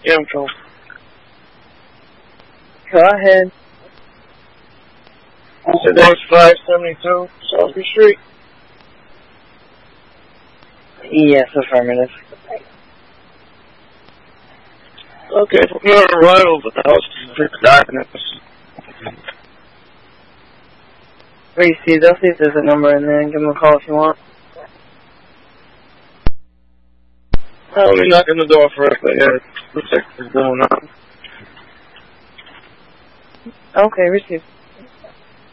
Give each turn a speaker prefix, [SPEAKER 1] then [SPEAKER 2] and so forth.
[SPEAKER 1] info.
[SPEAKER 2] Go ahead.
[SPEAKER 1] Today's 572 Sophie Street.
[SPEAKER 2] Yes, affirmative.
[SPEAKER 1] Okay, we're going to ride over the house to fix documents.
[SPEAKER 2] Receive, they'll see if there's a number in there and give them a call if you want.
[SPEAKER 1] Let me knock on the door first. I got the check is going on.
[SPEAKER 2] Okay, receive.